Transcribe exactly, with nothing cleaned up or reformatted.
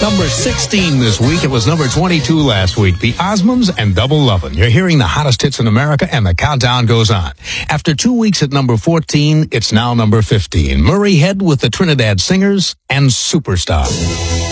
number sixteen this week. It was number twenty-two last week. The Osmonds and Double Lovin'. You're hearing the hottest hits in America, and the countdown goes on. After two weeks at number fourteen, it's now number fifteen. Murray Head with the Trinidad Singers and Superstar.